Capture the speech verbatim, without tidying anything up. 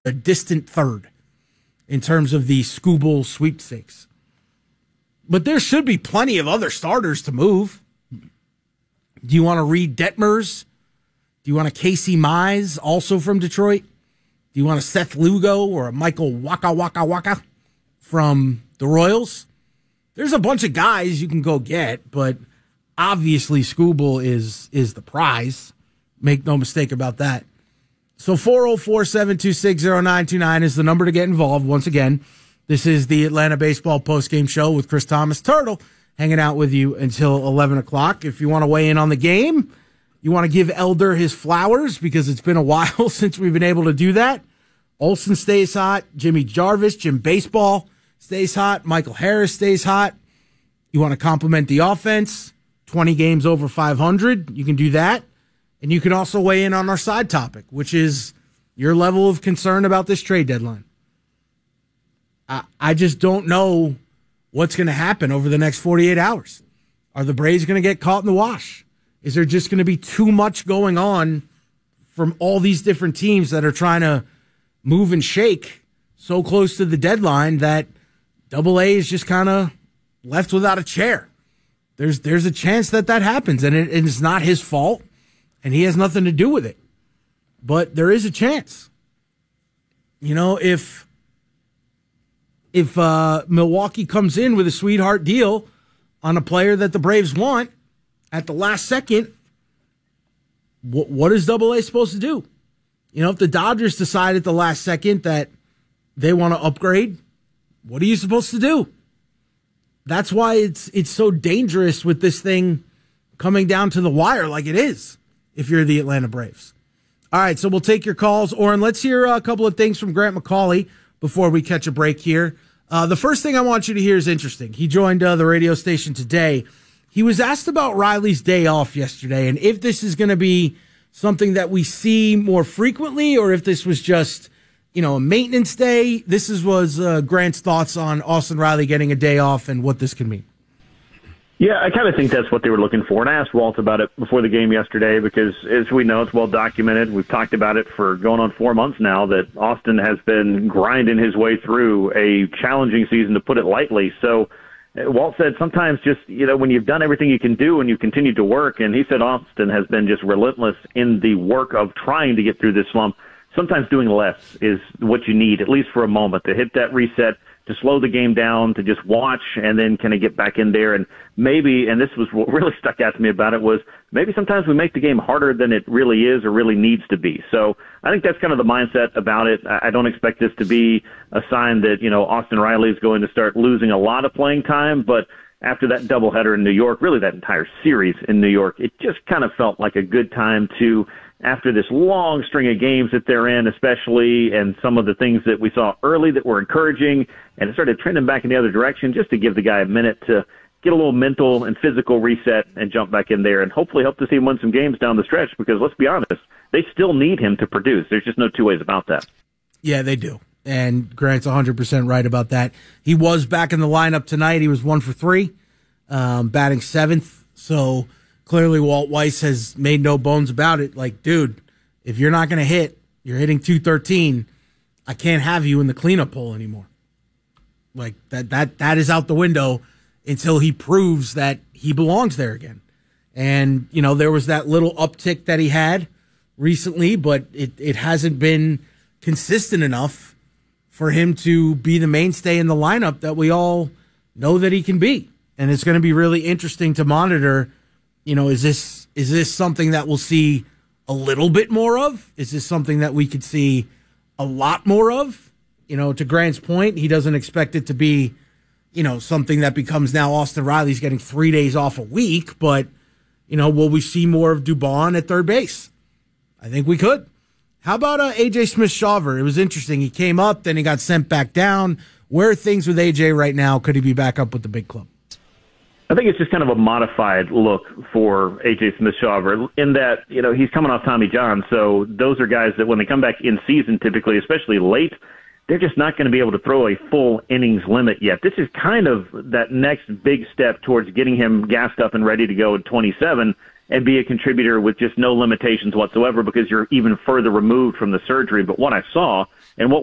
a distant third in terms of the Skubal sweepstakes. But there should be plenty of other starters to move. Do you want to read Detmers? Do you want a Casey Mize, also from Detroit? Do you want a Seth Lugo or a Michael Waka Waka Waka from the Royals? There's a bunch of guys you can go get, but obviously Skubal is is the prize. Make no mistake about that. So four oh four, seven two six, oh nine two nine is the number to get involved. Once again, this is the Atlanta Baseball Postgame Show with Chris Thomas Turtle hanging out with you until eleven o'clock. If you want to weigh in on the game, you want to give Elder his flowers because it's been a while since we've been able to do that. Olsen stays hot. Jimmy Jarvis, Jim Baseball stays hot. Michael Harris stays hot. You want to compliment the offense, twenty games over five hundred. You can do that. And you can also weigh in on our side topic, which is your level of concern about this trade deadline. I, I just don't know what's going to happen over the next forty-eight hours. Are the Braves going to get caught in the wash? Is there just going to be too much going on from all these different teams that are trying to move and shake so close to the deadline that Double A is just kind of left without a chair? There's there's a chance that that happens, and it, it's not his fault, and he has nothing to do with it. But there is a chance. You know, if if uh, Milwaukee comes in with a sweetheart deal on a player that the Braves want at the last second, what, what is Double A supposed to do? You know, if the Dodgers decide at the last second that they want to upgrade, what are you supposed to do? That's why it's it's so dangerous with this thing coming down to the wire like it is if you're the Atlanta Braves. All right, so we'll take your calls. Oren, let's hear a couple of things from Grant McCauley before we catch a break here. Uh, the first thing I want you to hear is interesting. He joined uh, the radio station today. He was asked about Riley's day off yesterday and if this is going to be something that we see more frequently or if this was just, you know, a maintenance day. This is, was uh, Grant's thoughts on Austin Riley getting a day off and what this could mean. Yeah, I kind of think that's what they were looking for. And I asked Walt about it before the game yesterday because, as we know, it's well documented. We've talked about it for going on four months now that Austin has been grinding his way through a challenging season, to put it lightly. So Walt said sometimes just, you know, when you've done everything you can do and you continue to work, and he said Austin has been just relentless in the work of trying to get through this slump. Sometimes doing less is what you need, at least for a moment, to hit that reset, to slow the game down, to just watch and then kind of get back in there. And maybe, and this was what really stuck out to me about it, was maybe sometimes we make the game harder than it really is or really needs to be. So I think that's kind of the mindset about it. I don't expect this to be a sign that, you know, Austin Riley is going to start losing a lot of playing time, but after that doubleheader in New York, really that entire series in New York, it just kind of felt like a good time to, after this long string of games that they're in, especially, and some of the things that we saw early that were encouraging, and it started trending back in the other direction, just to give the guy a minute to get a little mental and physical reset and jump back in there and hopefully help to see him win some games down the stretch, because let's be honest, they still need him to produce. There's just no two ways about that. Yeah, they do. And Grant's one hundred percent right about that. He was back in the lineup tonight. He was one for three, um, batting seventh. So clearly Walt Weiss has made no bones about it. Like, dude, if you're not going to hit, you're hitting two thirteen, I can't have you in the cleanup hole anymore. Like, that that that is out the window until he proves that he belongs there again. And, you know, there was that little uptick that he had recently, but it, it hasn't been consistent enough for him to be the mainstay in the lineup that we all know that he can be. And it's going to be really interesting to monitor. You know, is this is this something that we'll see a little bit more of? Is this something that we could see a lot more of? You know, to Grant's point, he doesn't expect it to be, you know, something that becomes now Austin Riley's getting three days off a week. But, you know, will we see more of Dubon at third base? I think we could. How about uh, A J Smith-Shawver? It was interesting. He came up, then he got sent back down. Where are things with A J right now? Could he be back up with the big club? I think it's just kind of a modified look for A J Smith-Shawver in that, you know, he's coming off Tommy John. So those are guys that when they come back in season, typically, especially late, they're just not going to be able to throw a full innings limit yet. This is kind of that next big step towards getting him gassed up and ready to go at twenty-seven and be a contributor with just no limitations whatsoever, because you're even further removed from the surgery. But what I saw And what